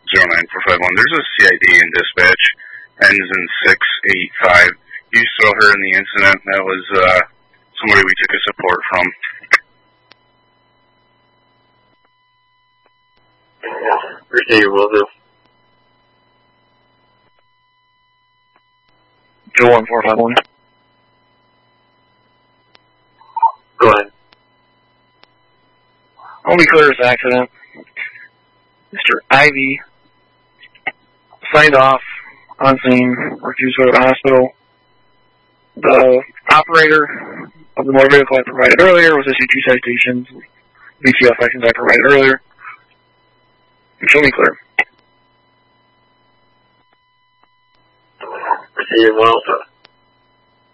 09451. There's a CID in dispatch, ends in 685. You saw her in the incident. That was somebody we took a support from. Receive, will do. 01451. Go ahead. I'll be clear this accident. Mr. Ivy signed off on scene, refused to go to the hospital. The operator of the motor vehicle I provided earlier was issued 2 citations, VTF actions I provided earlier. Show me clear. Receive, well,